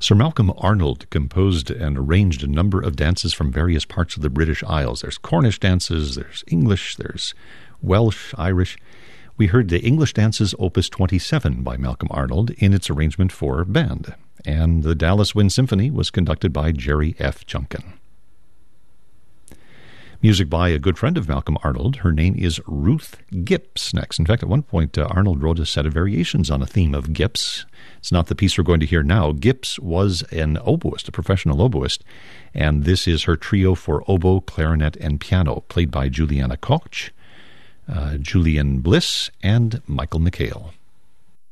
Sir Malcolm Arnold composed and arranged a number of dances from various parts of the British Isles. There's Cornish dances, there's English, there's Welsh, Irish. We heard the English Dances Opus 27 by Malcolm Arnold in its arrangement for band. And the Dallas Wind Symphony was conducted by Jerry F. Junkin. Music by a good friend of Malcolm Arnold. Her name is Ruth Gipps next. In fact, at one point, Arnold wrote a set of variations on a theme of Gipps. It's not the piece we're going to hear now. Gipps was an oboist, a professional oboist, and this is her trio for oboe, clarinet, and piano, played by Juliana Koch, Julian Bliss, and Michael McHale.